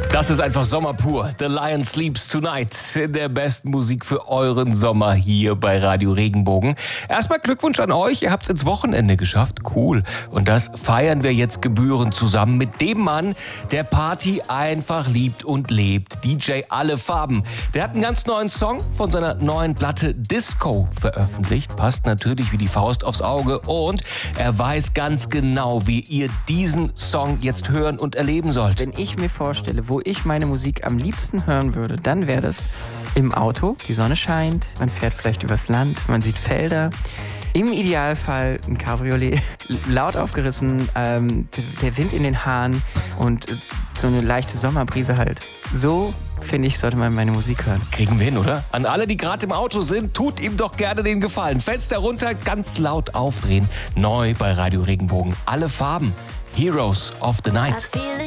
Das ist einfach Sommer pur. The Lion Sleeps Tonight in der besten Musik für euren Sommer hier bei Radio Regenbogen. Erstmal Glückwunsch an euch, ihr habt es ins Wochenende geschafft. Cool. Und das feiern wir jetzt gebührend zusammen mit dem Mann, der Party einfach liebt und lebt. DJ Alle Farben. Der hat einen ganz neuen Song von seiner neuen Platte Disco veröffentlicht. Passt natürlich wie die Faust aufs Auge. Und er weiß ganz genau, wie ihr diesen Song jetzt hören und erleben sollt. Wenn ich mir vorstelle, wo ich meine Musik am liebsten hören würde, dann wäre das im Auto. Die Sonne scheint, man fährt vielleicht übers Land, man sieht Felder. Im Idealfall ein Cabriolet, laut aufgerissen, der Wind in den Haaren und so eine leichte Sommerbrise halt. So, finde ich, sollte man meine Musik hören. Kriegen wir hin, oder? An alle, die gerade im Auto sind, tut ihm doch gerne den Gefallen. Fenster runter, ganz laut aufdrehen. Neu bei Radio Regenbogen. Alle Farben. Heroes of the Night.